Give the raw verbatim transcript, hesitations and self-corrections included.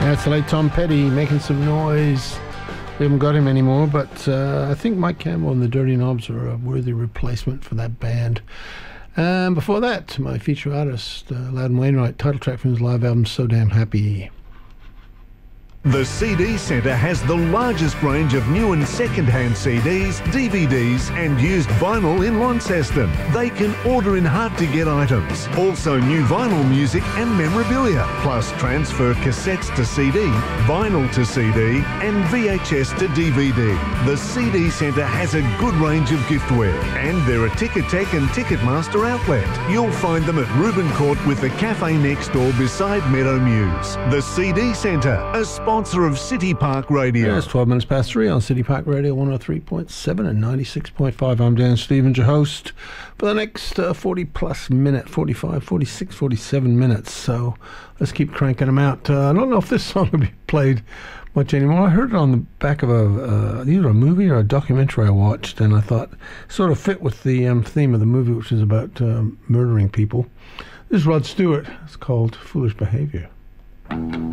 That's the late Tom Petty making some noise. We haven't got him anymore, but uh, I think Mike Campbell and the Dirty Knobs are a worthy replacement for that band. And before that, my feature artist, uh, Loudon Wainwright, title track from his live album, So Damn Happy. The C D Centre has the largest range of new and second-hand C Ds, D V Ds and used vinyl in Launceston. They can order in hard-to-get items. Also new vinyl music and memorabilia, plus transfer cassettes to C D, vinyl to C D and V H S to D V D. The C D Centre has a good range of giftware and they're a Ticketek and Ticketmaster outlet. You'll find them at Reuben Court with the cafe next door beside Meadow Muse. The C D Centre, a sponsor of City Park Radio. Yeah, it's twelve minutes past three on City Park Radio, one oh three point seven and ninety-six point five. I'm Dan Stevens, your host, for the next uh, forty plus minute, forty-five, forty-six, forty-seven minutes. So let's keep cranking them out. Uh, I don't know if this song will be played much anymore. I heard it on the back of a uh, either a movie or a documentary I watched, and I thought it sort of fit with the um, theme of the movie, which is about um, murdering people. This is Rod Stewart. It's called Foolish Behavior.